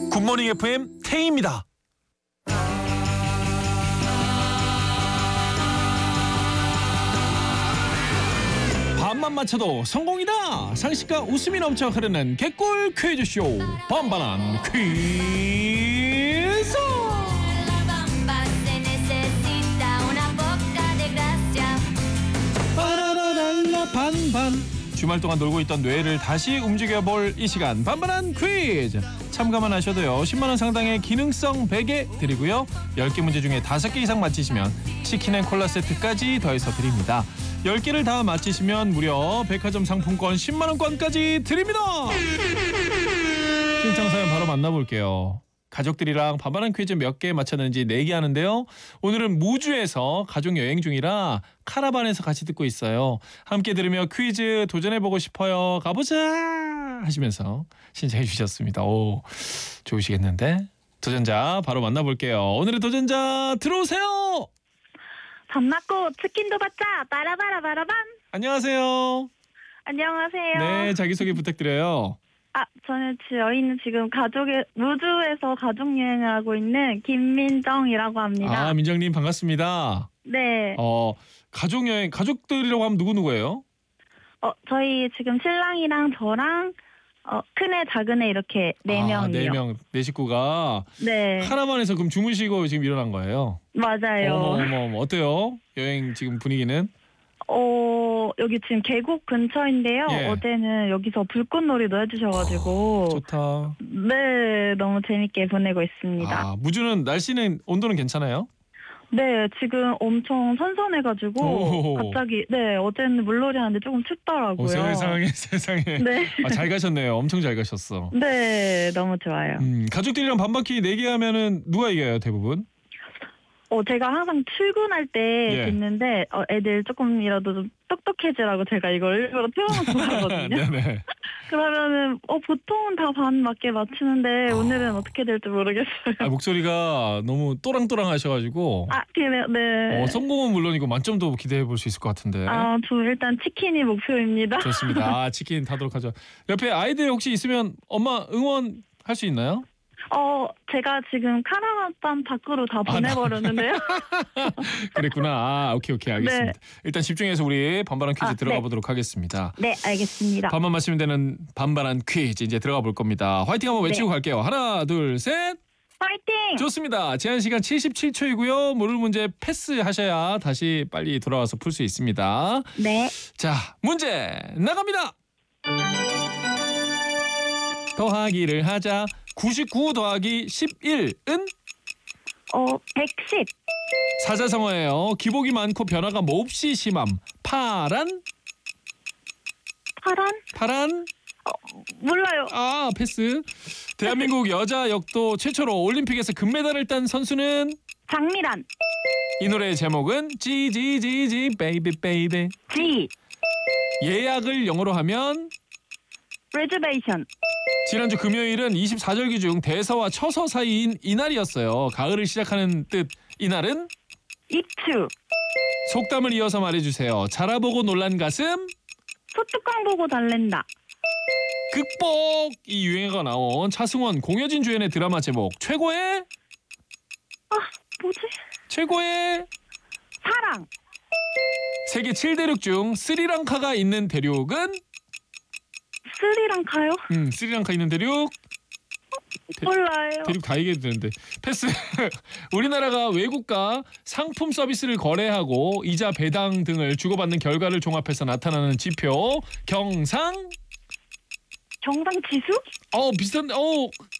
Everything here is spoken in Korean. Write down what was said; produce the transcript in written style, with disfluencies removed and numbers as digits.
굿모닝 FM 태희입니다. 반만 맞춰도 성공이다. 상식과 웃음이 넘쳐 흐르는 개꿀 퀴즈쇼 반반한 퀴즈. 빠라라랄라 반반. 주말 동안 놀고 있던 뇌를 다시 움직여볼 이 시간 반반한 퀴즈. 참가만 하셔도요 10만원 상당의 기능성 베개 드리고요 10개 문제 중에 5개 이상 맞히시면 치킨 앤 콜라 세트까지 더해서 드립니다. 10개를 다 맞히시면 무려 백화점 상품권 10만원권까지 드립니다. 신청 사연 바로 만나볼게요. 가족들이랑 반반한 퀴즈 몇 개 맞췄는지 4개 하는데요. 오늘은 무주에서 가족 여행 중이라 카라반에서 같이 듣고 있어요. 함께 들으며 퀴즈 도전해보고 싶어요. 가보자 하시면서 신청해 주셨습니다. 오, 좋으시겠는데? 도전자 바로 만나볼게요. 오늘의 도전자 들어오세요. 밤낮고 치킨도 받자 빠라바라바라밤. 안녕하세요. 안녕하세요. 네, 자기소개 부탁드려요. 저희는 지금 무주에서 가족여행을 하고 있는 김민정이라고 합니다. 민정님 반갑습니다. 네. 가족여행, 가족들이라고 하면 누구예요? 저희 지금 신랑이랑 저랑 큰애 작은애 이렇게 4명이요. 4명, 4식구가 네. 카라반에서 그럼 주무시고 지금 일어난 거예요? 맞아요. 어머, 어때요? 여행 지금 분위기는? 여기 지금 계곡 근처인데요. 예. 어제는 여기서 불꽃놀이도 해주셔가지고 좋다. 네, 너무 재밌게 보내고 있습니다. 무주는 날씨는 온도는 괜찮아요? 네, 지금 엄청 선선해가지고 오. 갑자기 어제는 물놀이 하는데 조금 춥더라고요. 세상에. 네. 잘 가셨네요. 엄청 잘 가셨어. 네, 너무 좋아요. 가족들이랑 반바퀴 4개 하면은 누가 이겨요, 대부분? 제가 항상 출근할 때 예. 듣는데 애들 조금이라도 좀 똑똑해지라고 제가 이걸 일부러 태워놓고 가거든요. 네네. 그러면은 보통은 다 반 맞게 맞추는데 오늘은 어떻게 될지 모르겠어요. 목소리가 너무 또랑또랑 하셔가지고 그래요? 네. 성공은 물론이고 만점도 기대해 볼 수 있을 것 같은데. 저 일단 치킨이 목표입니다. 좋습니다. 치킨 타도록 하죠. 옆에 아이들 혹시 있으면 엄마 응원할 수 있나요? 제가 지금 카라반 밖으로 다 보내버렸는데요. 그랬구나. 오케이 알겠습니다. 네. 일단 집중해서 우리 반반한 퀴즈 들어가 네. 보도록 하겠습니다. 네, 알겠습니다. 반만 맞히면 되는 반반한 퀴즈 이제 들어가 볼 겁니다. 화이팅 한번 외치고 갈게요. 하나, 둘, 셋. 파이팅! 좋습니다. 제한 시간 77초이고요. 모를 문제 패스하셔야 다시 빨리 돌아와서 풀 수 있습니다. 네. 자, 문제 나갑니다. 더하기를 하자. 99 더하기 11은? 110. 사자성어예요. 기복이 많고 변화가 몹시 심함. 파란? 파란? 몰라요. 패스. 대한민국 여자 역도 최초로 올림픽에서 금메달을 딴 선수는? 장미란. 이 노래의 제목은 지지지지 베이비 베이비. G. 예약을 영어로 하면? Reservation. 지난주 금요일은 24절기 중 대서와 처서 사이인 이날이었어요. 가을을 시작하는 뜻 이날은? 입추. 속담을 이어서 말해주세요. 자라보고 놀란 가슴? 소뚜껑 보고 달랜다. 극복! 이 유행어가 나온 차승원, 공효진 주연의 드라마 제목 최고의? 뭐지? 최고의? 사랑. 세계 7대륙 중 스리랑카가 있는 대륙은? 스리랑카요? 스리랑카 있는 대륙? 몰라요. 대륙 다 얘기해도 되는데 패스. 우리나라가 외국과 상품 서비스를 거래하고 이자 배당 등을 주고받는 결과를 종합해서 나타나는 지표 경상? 경상지수? 비슷한